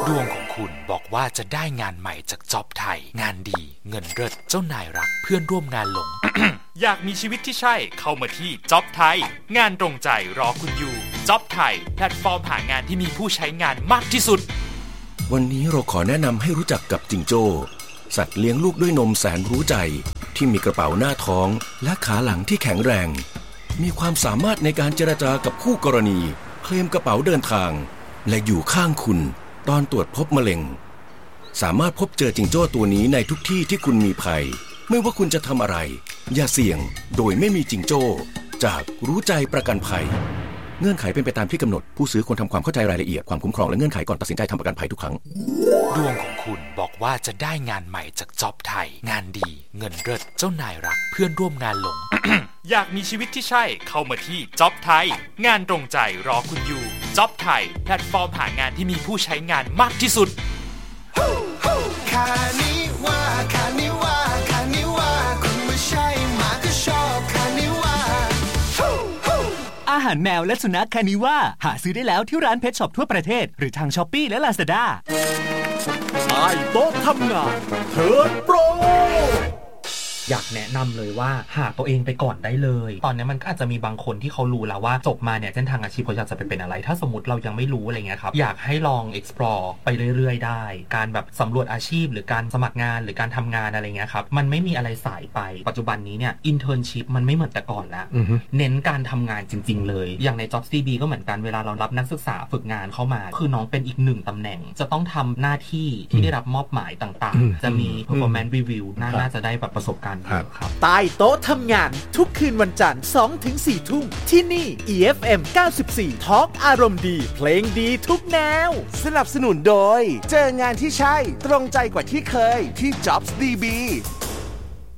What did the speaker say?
ดวงของคุณบอกว่าจะได้งานใหม่จากจ็อบไทยงานดีเงินเลิศเจ้านายรักเพื่อนร่วมงานหลง อยากมีชีวิตที่ใช่เข้ามาที่จ็อบไทยงานตรงใจรอคุณอยู่จ็อบไทยแพลตฟอร์มหางานที่มีผู้ใช้งานมากที่สุดวันนี้เราขอแนะนำให้รู้จักกับจิงโจ้สัตว์เลี้ยงลูกด้วยนมแสนรู้ใจที่มีกระเป๋าหน้าท้องและขาหลังที่แข็งแรงมีความสามารถในการเจรจากับคู่กรณีเคลมกระเป๋าเดินทางและอยู่ข้างคุณตอนตรวจพบมะเร็งสามารถพบเจอจิงโจ้ตัวนี้ในทุกที่ที่คุณมีภัยไม่ว่าคุณจะทำอะไรอย่าเสี่ยงโดยไม่มีจิงโจ้จากรู้ใจประกันภัยเงื่อนไขเป็นไปตามที่กำหนดผู้ซื้อควรทำความเข้าใจรายละเอียดความคุ้มครองและเงื่อนไขก่อนตัดสินใจทำประกันภัยทุกครั้งดวงของคุณบอกว่าจะได้งานใหม่จากจ็อบไทยงานดีเงินเลิศเจ้านายรักเพื่อนร่วมงานหลง อยากมีชีวิตที่ใช่เข้ามาที่จ็อบไทยงานตรงใจรอคุณอยู่จ็อบไทยแพลตฟอร์มหางานที่มีผู้ใช้งานมากที่สุดคานิว่าคุณไม่ใช่หมาก็ชอบคานิว่าอาหารแมวและสุนัขคานิว่าหาซื้อได้แล้วที่ร้านเพทช็อปทั่วประเทศหรือทาง Shopee และ Lazada ใต้โต๊ะทำงานเทิร์นโปรอยากแนะนำเลยว่าหาตัวเองไปก่อนได้เลยตอนนี้มันก็อาจจะมีบางคนที่เขารู้แล้วว่าจบมาเนี่ยเส้นทางอาชีพเขาอยากจะไปเป็นอะไรถ้าสมมติเรายังไม่รู้อะไรเงี้ยครับอยากให้ลอง explore ไปเรื่อยๆได้การแบบสำรวจอาชีพหรือการสมัครงานหรือการทำงานอะไรเงี้ยครับมันไม่มีอะไรสายไปปัจจุบันนี้เนี่ย internship มันไม่เหมือนแต่ก่อนแล้วเน้นการทำงานจริงๆเลยอย่างใน JobsDB ก็เหมือนกันเวลาเรารับนักศึกษาฝึกงานเข้ามาคือน้องเป็นอีกหนึ่งตำแหน่งจะต้องทำหน้าที่ที่ได้รับมอบหมายต่างๆจะมี performance review น่าจะได้แบบประสบการณ์ครับใต้โต๊ะทำงานทุกคืนวันจันทร์ 2-4 ทุ่มที่นี่ EFM 94 Talk อารมณ์ดีเพลงดีทุกแนวสนับสนุนโดยเจองานที่ใช่ตรงใจกว่าที่เคยที่ JobsDB